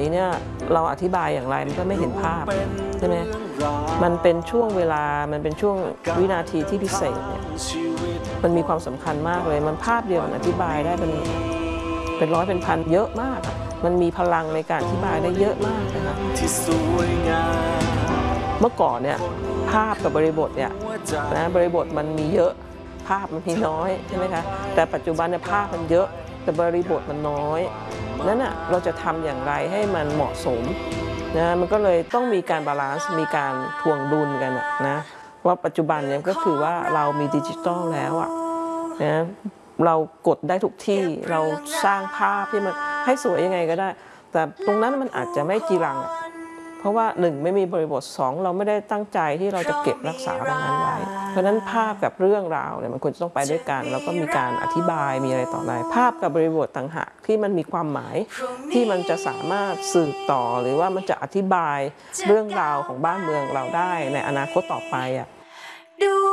นี้เนี่ยเราอธิบายอย่างไรมันก็ไม่เห็นภาพใช่ไหมมันเป็นช่วงเวลามันเป็นช่วงวินาทีที่พิเศษเนี่ยมันมีความสำคัญมากเลยมันภาพเดียวอธิบายได้เป็นร้อยเป็นพันเยอะมากมันมีพลังในการอธิบายได้เยอะมากนะคะเมื่อก่อนเนี่ยภาพกับบริบทเนี่ยนะบริบทมันมีเยอะภาพมันมีน้อยใช่ไหมคะแต่ปัจจุบันเนี่ยภาพมันเยอะแต่บริบทมันน้อยนั้นน่ะเราจะทำอย่างไรให้มันเหมาะสมนะมันก็เลยต้องมีการบาลานซ์มีการทวงดุลกันนะว่าปัจจุบันเนี่ยก็คือว่าเรามีดิจิทัลแล้วนะเรากดได้ทุกที่เราสร้างภาพที่มันให้สวยยังไงก็ได้แต่ตรงนั้นมันอาจจะไม่จีรังเพราะว่า1ไม่มีบริบท2เราไม่ได้ตั้งใจที่เราจะเก็บรักษาตรงนั้นไว้เพราะนั้นภาพกับเรื่องราวเนี่ยมันควรจะต้องไปด้วยกันแล้วก็มีการอธิบายมีอะไรต่ออะไรภาพกับบริบทต่างหากที่มันมีความหมายที่มันจะสามารถสืบต่อหรือว่ามันจะอธิบายเรื่องราวของบ้านเมืองเราได้ในอนาคตต่อไป